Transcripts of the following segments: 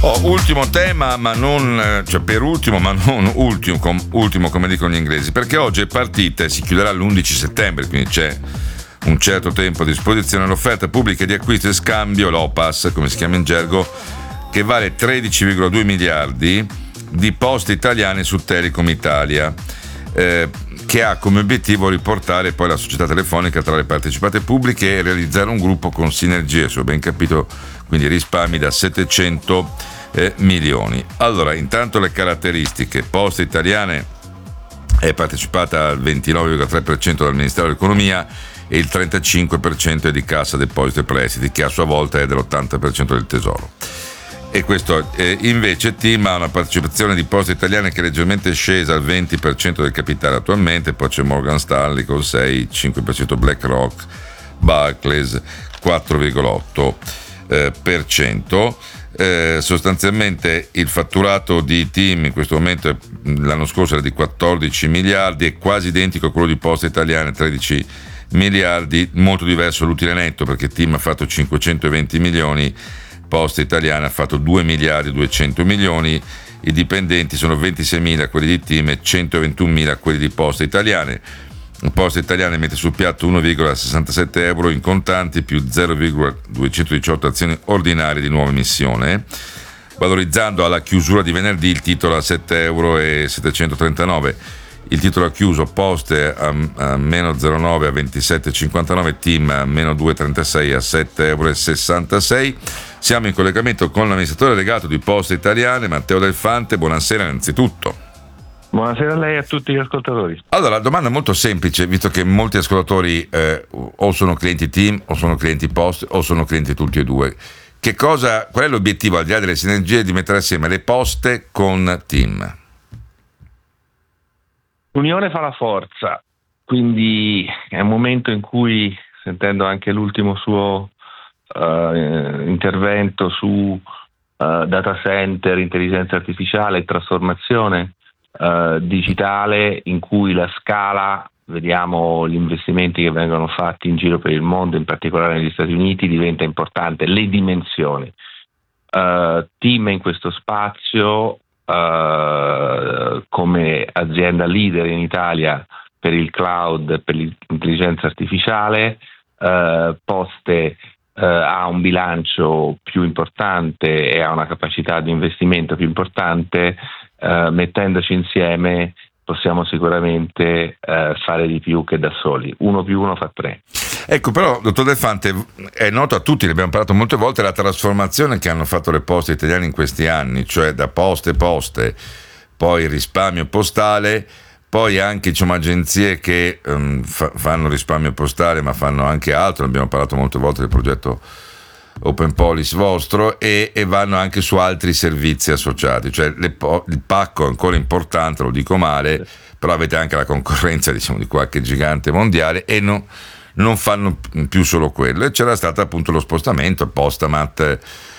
Ultimo tema, ma non, cioè per ultimo, ma non ultimo come dicono gli inglesi, perché oggi è partita e si chiuderà l'11 settembre, quindi c'è un certo tempo a disposizione l'offerta pubblica di acquisto e scambio, l'OPAS, come si chiama in gergo, che vale 13,2 miliardi di Poste Italiane su Telecom Italia, che ha come obiettivo riportare poi la società telefonica tra le partecipate pubbliche e realizzare un gruppo con sinergie, se ho ben capito, quindi risparmi da 700 milioni. Allora, intanto le caratteristiche: Poste Italiane è partecipata al 29,3% dal Ministero dell'Economia e il 35% è di Cassa Depositi e Prestiti, che a sua volta è dell'80% del Tesoro. E questo invece TIM ha una partecipazione di Poste Italiane che è leggermente scesa al 20% del capitale attualmente, poi c'è Morgan Stanley con 6, 5%, BlackRock, Barclays 4,8%. Sostanzialmente il fatturato di TIM in questo momento l'anno scorso era di 14 miliardi, è quasi identico a quello di Poste Italiane, 13 miliardi, molto diverso l'utile netto perché TIM ha fatto 520 milioni, Poste Italiane ha fatto 2 miliardi 200 milioni, i dipendenti sono 26.000 quelli di TIM e 121.000 quelli di Poste Italiane. Poste Italiane mette sul piatto 1,67 euro in contanti più 0,218 azioni ordinarie di nuova emissione, valorizzando alla chiusura di venerdì il titolo a 7,739 euro. Il titolo ha chiuso Poste a meno 0,9 a 27,59, TIM a meno 2,36 a 7,66 euro. Siamo in collegamento con l'amministratore delegato di Poste Italiane, Matteo Delfante. Buonasera innanzitutto. Buonasera a lei e a tutti gli ascoltatori. Allora, la domanda è molto semplice, visto che molti ascoltatori o sono clienti TIM o sono clienti Poste o sono clienti tutti e due. Qual è l'obiettivo, al di là delle sinergie, di mettere assieme le Poste con TIM? L'unione fa la forza, quindi è un momento in cui, sentendo anche l'ultimo suo intervento su data center, intelligenza artificiale e trasformazione digitale, in cui la scala, vediamo gli investimenti che vengono fatti in giro per il mondo, in particolare negli Stati Uniti, diventa importante, le dimensioni. TIM in questo spazio, come azienda leader in Italia per il cloud, per l'intelligenza artificiale, Poste ha un bilancio più importante e ha una capacità di investimento più importante. Mettendoci insieme possiamo sicuramente fare di più che da soli. 1 più 1 fa 3. Ecco, però, dottor Delfante, è noto a tutti, ne abbiamo parlato molte volte, la trasformazione che hanno fatto le Poste Italiane in questi anni, cioè da poste, poi il risparmio postale, poi anche agenzie che fanno risparmio postale ma fanno anche altro. Abbiamo parlato molte volte del progetto Open Policy vostro, e vanno anche su altri servizi associati, cioè il pacco è ancora importante, lo dico male, però avete anche la concorrenza di qualche gigante mondiale e non fanno più solo quello. E c'era stato appunto lo spostamento, Postamat,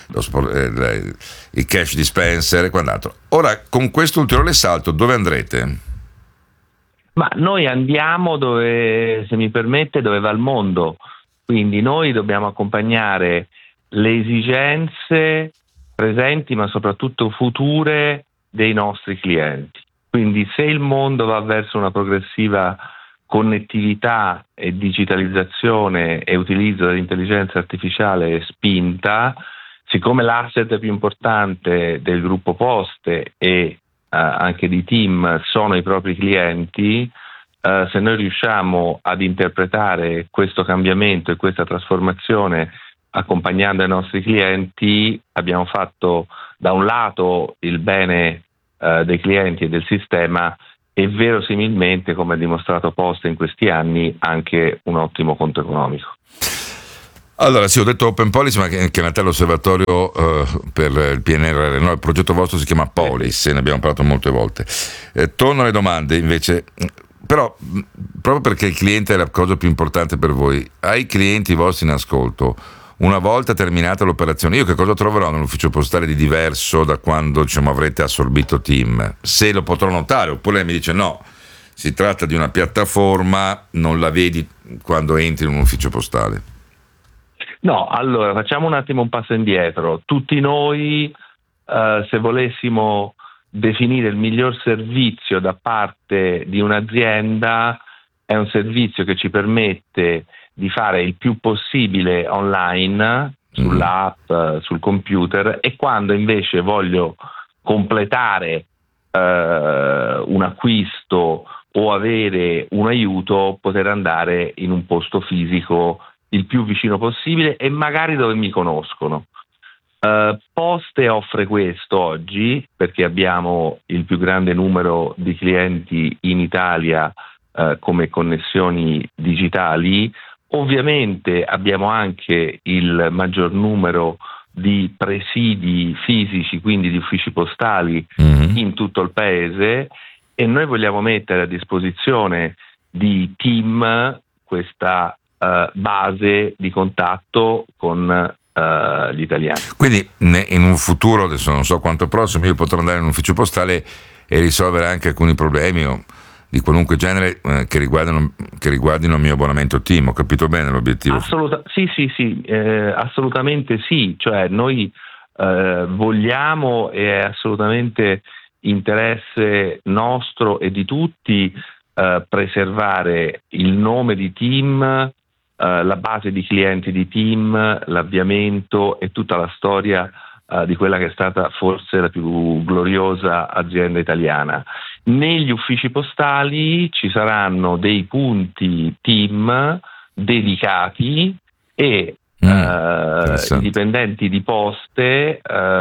il cash dispenser e quant'altro. Ora, con questo ulteriore salto, dove andrete? Ma noi andiamo dove, se mi permette, dove va il mondo. Quindi noi dobbiamo accompagnare le esigenze presenti ma soprattutto future dei nostri clienti. Quindi se il mondo va verso una progressiva connettività e digitalizzazione e utilizzo dell'intelligenza artificiale spinta, siccome l'asset più importante del gruppo Poste e anche di TIM sono i propri clienti, se noi riusciamo ad interpretare questo cambiamento e questa trasformazione accompagnando i nostri clienti, abbiamo fatto da un lato il bene dei clienti e del sistema e verosimilmente, come ha dimostrato Poste in questi anni, anche un ottimo conto economico. Allora, sì, ho detto Open Policy, ma che in realtà l'osservatorio per il PNRR, no, il progetto vostro si chiama Polis, ne abbiamo parlato molte volte. Torno alle domande invece, però proprio perché il cliente è la cosa più importante per voi, ai clienti vostri in ascolto, una volta terminata l'operazione, io che cosa troverò nell'ufficio postale di diverso da quando avrete assorbito TIM? Se lo potrò notare, oppure lei mi dice no, si tratta di una piattaforma, non la vedi quando entri in un ufficio postale? No, allora facciamo un attimo un passo indietro. Tutti noi se volessimo definire il miglior servizio da parte di un'azienda, è un servizio che ci permette di fare il più possibile online, sull'app, sul computer, e quando invece voglio completare un acquisto o avere un aiuto, poter andare in un posto fisico il più vicino possibile e magari dove mi conoscono. Poste offre questo oggi perché abbiamo il più grande numero di clienti in Italia come connessioni digitali. Ovviamente abbiamo anche il maggior numero di presidi fisici, quindi di uffici postali in tutto il paese, e noi vogliamo mettere a disposizione di team questa base di contatto con gli italiani. Quindi in un futuro, adesso non so quanto prossimo, io potrò andare in un ufficio postale e risolvere anche alcuni problemi di qualunque genere che riguardino il mio abbonamento team. Ho capito bene l'obiettivo? Sì, assolutamente sì. Cioè noi vogliamo, e è assolutamente interesse nostro e di tutti, preservare il nome di team, la base di clienti di team, l'avviamento e tutta la storia di quella che è stata forse la più gloriosa azienda italiana. Negli uffici postali ci saranno dei punti team dedicati e i dipendenti di Poste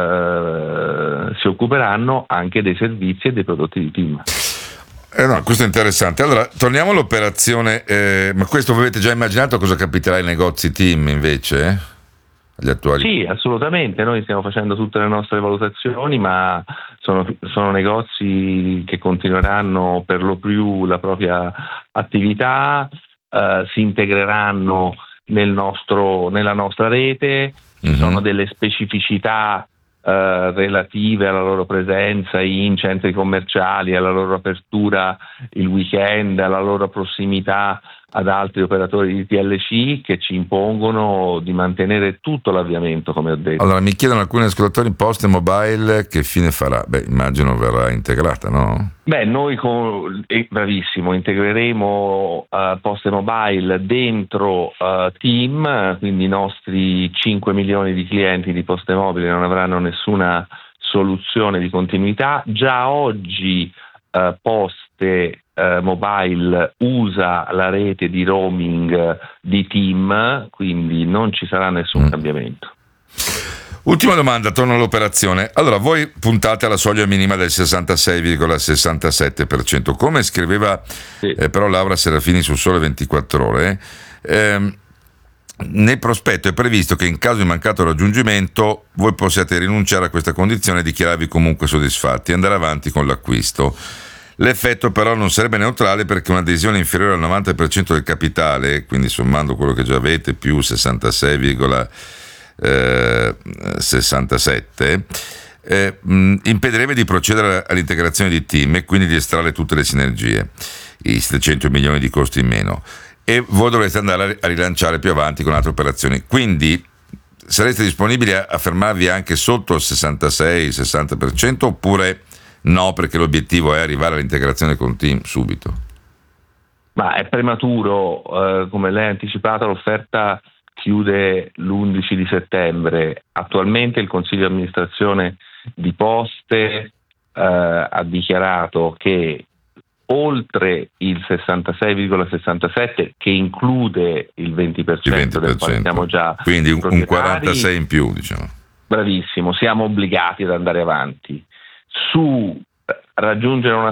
si occuperanno anche dei servizi e dei prodotti di team. No, questo è interessante. Allora, torniamo all'operazione. Ma questo voi avete già immaginato cosa capiterà ai negozi team invece? Agli attuali? Sì, assolutamente. Noi stiamo facendo tutte le nostre valutazioni, ma sono negozi che continueranno per lo più la propria attività, si integreranno nella nostra rete. Ci sono delle specificità relative alla loro presenza in centri commerciali, alla loro apertura il weekend, alla loro prossimità ad altri operatori di TLC, che ci impongono di mantenere tutto l'avviamento, come ho detto. Allora, mi chiedono alcuni ascoltatori, Poste Mobile che fine farà? Beh, immagino verrà integrata, no? Beh, noi bravissimo, integreremo Poste Mobile dentro Team, quindi i nostri 5 milioni di clienti di Poste Mobili non avranno nessuna soluzione di continuità. Già oggi Poste Mobile usa la rete di roaming di Team, quindi non ci sarà nessun cambiamento. Ultima domanda, torno all'operazione. Allora, voi puntate alla soglia minima del 66,67%, come scriveva però Laura Serafini su Sole 24 Ore. Nel prospetto è previsto che in caso di mancato raggiungimento voi possiate rinunciare a questa condizione e dichiararvi comunque soddisfatti e andare avanti con l'acquisto. L'effetto però non sarebbe neutrale, perché un'adesione inferiore al 90% del capitale, quindi sommando quello che già avete più 66,67, impedirebbe di procedere all'integrazione di team e quindi di estrarre tutte le sinergie, i 700 milioni di costi in meno, e voi dovreste andare a rilanciare più avanti con altre operazioni. Quindi sareste disponibili a fermarvi anche sotto il 66-60% oppure no, perché l'obiettivo è arrivare all'integrazione con team subito? Ma è prematuro, come lei ha anticipato, l'offerta chiude l'11 di settembre. Attualmente il Consiglio di amministrazione di Poste ha dichiarato che oltre il 66,67, che include il 20%, del quale siamo già quindi un 46 in più, diciamo. Bravissimo, siamo obbligati ad andare avanti. Su raggiungere un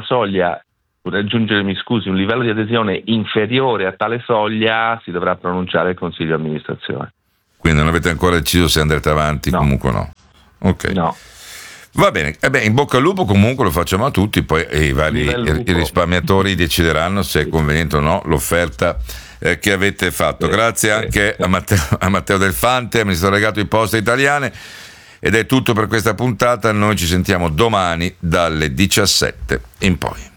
livello di adesione inferiore a tale soglia si dovrà pronunciare il Consiglio di amministrazione. Quindi non avete ancora deciso se andrete avanti? No. Comunque no. Ok. No. Va bene, in bocca al lupo, comunque lo facciamo a tutti, poi i vari risparmiatori decideranno se è conveniente o no l'offerta che avete fatto. Grazie anche a Matteo Delfante, amministratore delegato di Poste Italiane. Ed è tutto per questa puntata, noi ci sentiamo domani dalle 17 in poi.